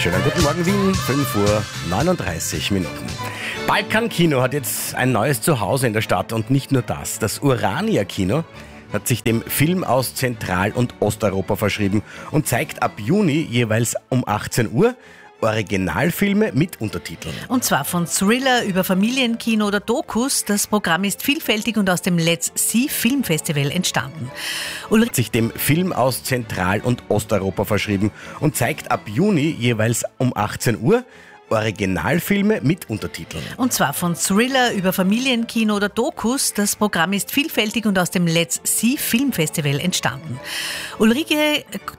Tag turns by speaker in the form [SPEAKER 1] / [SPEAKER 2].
[SPEAKER 1] Schönen guten Morgen Wien, 5:39 Uhr. Balkan Kino hat jetzt ein neues Zuhause in der Stadt und nicht nur das. Das Urania Kino hat sich dem Film aus Zentral- und Osteuropa verschrieben und zeigt ab Juni jeweils um 18 Uhr Originalfilme mit Untertiteln.
[SPEAKER 2] Und zwar von Thriller über Familienkino oder Dokus. Das Programm ist vielfältig und aus dem Let's See Filmfestival entstanden.
[SPEAKER 1] Hat sich dem Film aus Zentral- und Osteuropa verschrieben und zeigt ab Juni jeweils um 18 Uhr Originalfilme mit Untertiteln.
[SPEAKER 2] Und zwar von Thriller über Familienkino oder Dokus. Das Programm ist vielfältig und aus dem Let's See Filmfestival entstanden. Ulrike